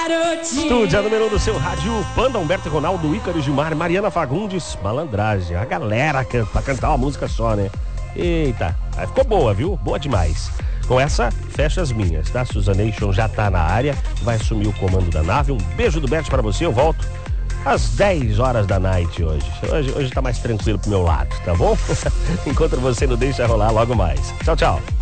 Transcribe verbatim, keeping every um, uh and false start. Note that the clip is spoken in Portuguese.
Estúdio número um do seu rádio, Banda Humberto e Ronaldo, Ícaro Gilmar, Mariana Fagundes, Malandragem. A galera canta, pra cantar uma música só, né? Eita, aí ficou boa, viu? Boa demais. Com essa, fecha as minhas, tá? Susanation já tá na área, vai assumir o comando da nave. Um beijo do Bert pra você, eu volto às dez horas da noite hoje. Hoje, hoje tá mais tranquilo pro meu lado, tá bom? Encontro você no Deixa Rolar logo mais. Tchau, tchau.